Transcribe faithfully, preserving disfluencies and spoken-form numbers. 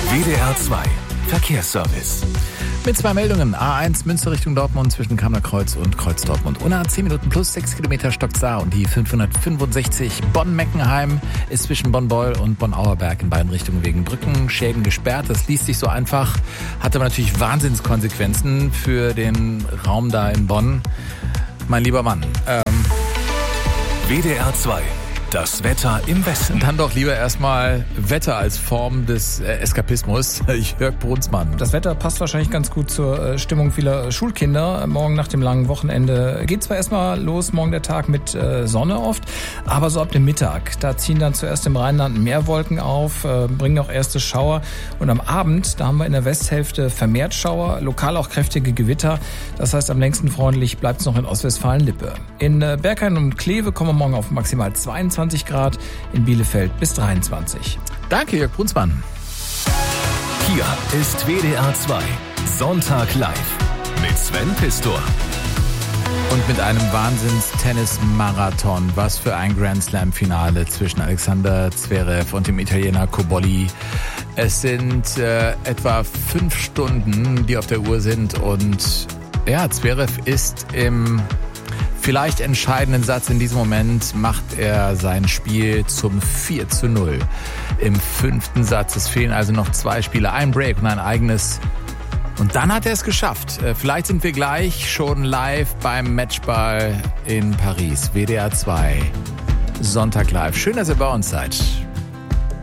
W D R zwei Verkehrsservice. Mit zwei Meldungen. A eins Münster Richtung Dortmund zwischen Kamener-Kreuz und Kreuz-Dortmund. Unna zehn Minuten plus sechs Kilometer Stockzar und die fünfhundertfünfundsechzig Bonn-Meckenheim ist zwischen Bonn-Beul und Bonn-Auerberg in beiden Richtungen wegen Brückenschäden gesperrt. Das liest sich so einfach, hat aber natürlich Wahnsinnskonsequenzen für den Raum da in Bonn. Mein lieber Mann. Ähm W D R zwei. Das Wetter im Westen. Dann doch lieber erstmal Wetter als Form des äh, Eskapismus. Jörg Brunsmann. Das Wetter passt wahrscheinlich ganz gut zur äh, Stimmung vieler Schulkinder. Morgen nach dem langen Wochenende geht zwar erstmal los, morgen der Tag mit äh, Sonne oft, aber so ab dem Mittag, da ziehen dann zuerst im Rheinland mehr Wolken auf, äh, bringen auch erste Schauer. Und am Abend, da haben wir in der Westhälfte vermehrt Schauer, lokal auch kräftige Gewitter. Das heißt, am längsten freundlich bleibt es noch in Ostwestfalen-Lippe. In äh, Berghain und Kleve kommen wir morgen auf maximal zweiundzwanzig Grad, in Bielefeld bis dreiundzwanzig. Danke, Jörg Brunsmann. Hier ist W D R zwei Sonntag live mit Sven Pistor. Und mit einem Wahnsinns-Tennis-Marathon. Was für ein Grand-Slam-Finale zwischen Alexander Zverev und dem Italiener Cobolli. Es sind äh, etwa fünf Stunden, die auf der Uhr sind. Und ja, Zverev ist im vielleicht entscheidenden Satz in diesem Moment, macht er sein Spiel zum vier zu null. Im fünften Satz. Es fehlen also noch zwei Spiele, ein Break und ein eigenes. Und dann hat er es geschafft. Vielleicht sind wir gleich schon live beim Matchball in Paris. W D R zwei Sonntag live. Schön, dass ihr bei uns seid.